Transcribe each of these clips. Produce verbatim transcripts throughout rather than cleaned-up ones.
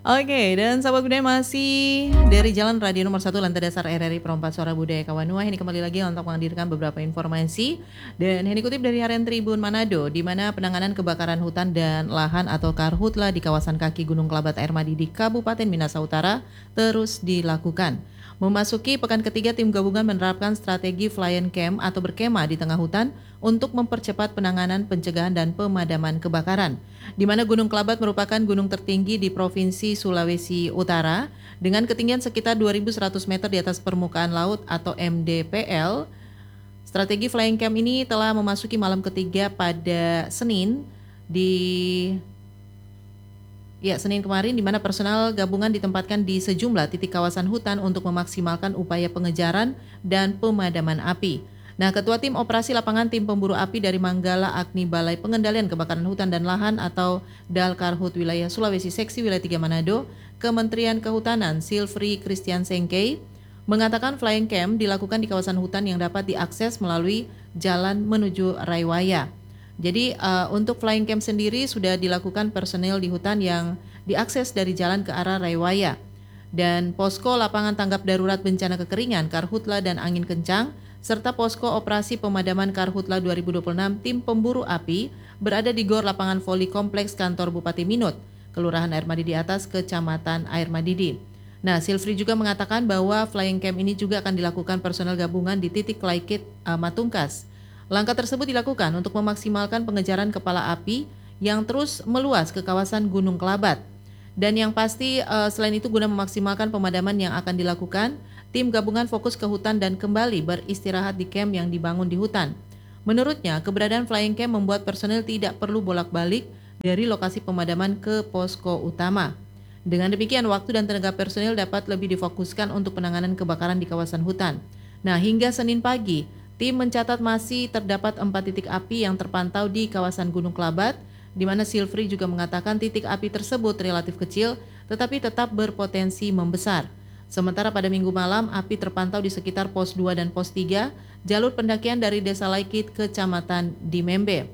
Oke, dan sahabat budaya masih dari Jalan Radio Nomor satu Lantai Dasar R R I Perompak Suara Budaya Kawanua. Ini kembali lagi untuk menghadirkan beberapa informasi dan ini kutip dari Harian Tribun Manado, di mana penanganan kebakaran hutan dan lahan atau karhutla di kawasan kaki Gunung Kelabat Air Madi di Kabupaten Minahasa Utara terus dilakukan. Memasuki pekan ketiga, tim gabungan menerapkan strategi fly and camp atau berkemah di tengah hutan untuk mempercepat penanganan, pencegahan, dan pemadaman kebakaran. Di mana Gunung Kelabat merupakan gunung tertinggi di Provinsi Sulawesi Utara dengan ketinggian sekitar dua ribu seratus meter di atas permukaan laut atau M D P L. Strategi flying camp ini telah memasuki malam ketiga pada Senin di Ya, Senin kemarin, di mana personal gabungan ditempatkan di sejumlah titik kawasan hutan untuk memaksimalkan upaya pengejaran dan pemadaman api. Nah, Ketua Tim Operasi Lapangan Tim Pemburu Api dari Manggala Agni Balai Pengendalian Kebakaran Hutan dan Lahan atau Dalkarhut Wilayah Sulawesi Seksi Wilayah tiga Manado, Kementerian Kehutanan Silfri Christian Sengkei, mengatakan flying camp dilakukan di kawasan hutan yang dapat diakses melalui jalan menuju Raiwaya. Jadi uh, untuk flying camp sendiri sudah dilakukan personel di hutan yang diakses dari jalan ke arah Raiwaya. Dan posko lapangan tanggap darurat bencana kekeringan, karhutla dan angin kencang, serta posko operasi pemadaman karhutla dua ribu dua puluh enam tim pemburu api berada di Gor Lapangan Voli Kompleks Kantor Bupati Minut, Kelurahan Air Madidi Atas, Kecamatan Air Madidi. Nah, Silfri juga mengatakan bahwa flying camp ini juga akan dilakukan personel gabungan di titik Laikit uh, Matungkas. Langkah tersebut dilakukan untuk memaksimalkan pengejaran kepala api yang terus meluas ke kawasan Gunung Kelabat. Dan yang pasti uh, selain itu guna memaksimalkan pemadaman yang akan dilakukan, tim gabungan fokus ke hutan dan kembali beristirahat di camp yang dibangun di hutan. Menurutnya, keberadaan flying camp membuat personel tidak perlu bolak-balik dari lokasi pemadaman ke posko utama. Dengan demikian, waktu dan tenaga personel dapat lebih difokuskan untuk penanganan kebakaran di kawasan hutan. Nah, hingga Senin pagi, tim mencatat masih terdapat empat titik api yang terpantau di kawasan Gunung Kelabat, di mana Silfri juga mengatakan titik api tersebut relatif kecil tetapi tetap berpotensi membesar. Sementara pada minggu malam, api terpantau di sekitar pos dua dan pos tiga, jalur pendakian dari Desa Laikit, Kecamatan Dimembe.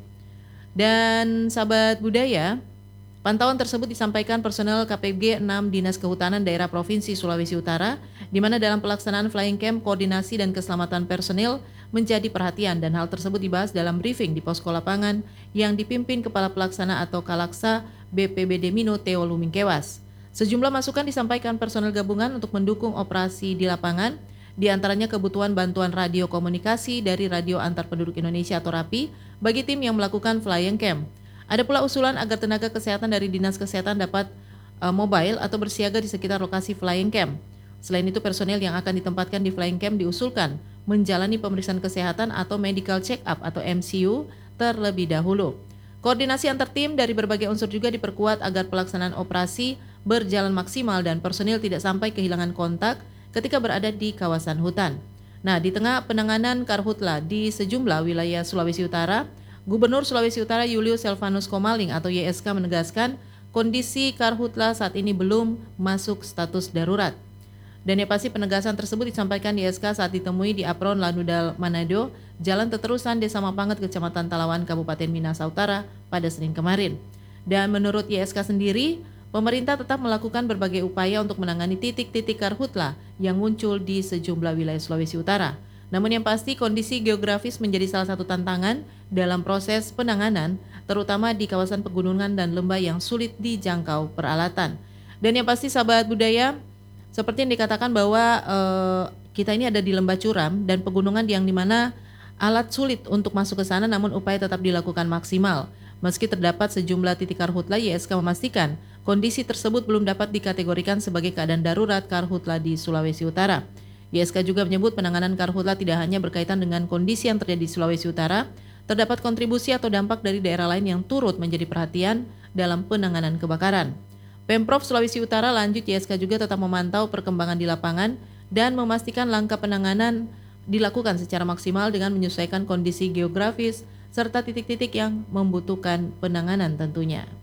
Dan sahabat budaya, pantauan tersebut disampaikan personel K P G enam Dinas Kehutanan Daerah Provinsi Sulawesi Utara, di mana dalam pelaksanaan flying camp, koordinasi dan keselamatan personil menjadi perhatian dan hal tersebut dibahas dalam briefing di posko lapangan yang dipimpin Kepala Pelaksana atau Kalaksa B P B D Mino Teo Lumingkewas. Sejumlah masukan disampaikan personel gabungan untuk mendukung operasi di lapangan, di antaranya kebutuhan bantuan radio komunikasi dari Radio Antar Penduduk Indonesia atau RAPI bagi tim yang melakukan flying camp. Ada pula usulan agar tenaga kesehatan dari Dinas Kesehatan dapat uh, mobile atau bersiaga di sekitar lokasi flying camp. Selain itu, personel yang akan ditempatkan di flying camp diusulkan menjalani pemeriksaan kesehatan atau medical check-up atau M C U terlebih dahulu. Koordinasi antar tim dari berbagai unsur juga diperkuat agar pelaksanaan operasi berjalan maksimal dan personel tidak sampai kehilangan kontak ketika berada di kawasan hutan. Nah, di tengah penanganan karhutla di sejumlah wilayah Sulawesi Utara, Gubernur Sulawesi Utara Julius Selvanus Komaling atau Y S K menegaskan kondisi karhutla saat ini belum masuk status darurat. Dan yang pasti penegasan tersebut disampaikan Y S K saat ditemui di Apron Lanudal Manado, Jalan Teterusan Desa Mapanget, Kecamatan Talawan, Kabupaten Minahasa Utara pada Senin kemarin. Dan menurut Y S K sendiri, pemerintah tetap melakukan berbagai upaya untuk menangani titik-titik karhutla yang muncul di sejumlah wilayah Sulawesi Utara. Namun yang pasti kondisi geografis menjadi salah satu tantangan dalam proses penanganan, terutama di kawasan pegunungan dan lembah yang sulit dijangkau peralatan. Dan yang pasti sahabat budaya, seperti yang dikatakan bahwa eh, kita ini ada di lembah curam dan pegunungan yang dimana alat sulit untuk masuk ke sana, namun upaya tetap dilakukan maksimal. Meski terdapat sejumlah titik karhutla, Y S K memastikan kondisi tersebut belum dapat dikategorikan sebagai keadaan darurat karhutla di Sulawesi Utara. Y S K juga menyebut penanganan karhutla tidak hanya berkaitan dengan kondisi yang terjadi di Sulawesi Utara, terdapat kontribusi atau dampak dari daerah lain yang turut menjadi perhatian dalam penanganan kebakaran. Pemprov Sulawesi Utara lanjut Y S K juga tetap memantau perkembangan di lapangan dan memastikan langkah penanganan dilakukan secara maksimal dengan menyesuaikan kondisi geografis serta titik-titik yang membutuhkan penanganan tentunya.